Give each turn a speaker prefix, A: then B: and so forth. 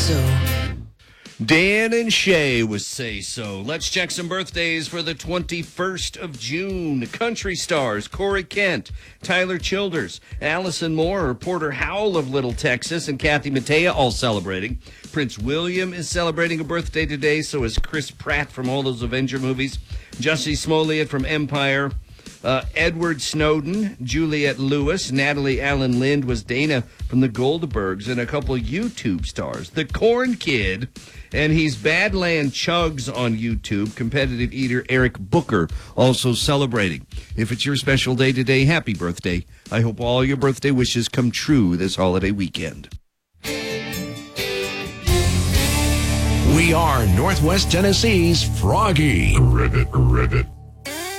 A: So.
B: Dan and Shay would say so. Let's check some birthdays for the 21st of June. Country stars Corey Kent, Tyler Childers, Allison Moore, Porter Howell of Little Texas, and Kathy Mattea all celebrating. Prince William is celebrating a birthday today, so is Chris Pratt from all those Avenger movies. Jussie Smollett from Empire. Edward Snowden, Juliette Lewis, Natalie Allen Lind was Dana from the Goldbergs, and a couple YouTube stars. The Corn Kid, and he's Badland Chugs on YouTube. Competitive eater Eric Booker also celebrating. If it's your special day today, happy birthday. I hope all your birthday wishes come true this holiday weekend.
C: We are Northwest Tennessee's Froggy.
D: Ribbit.